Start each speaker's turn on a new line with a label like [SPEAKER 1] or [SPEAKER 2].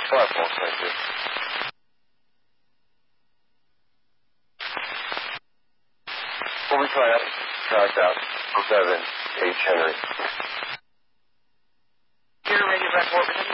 [SPEAKER 1] platform, thank you. We'll be trying out, tracked out, 7H Henry.
[SPEAKER 2] Here, Radio Back Orbit.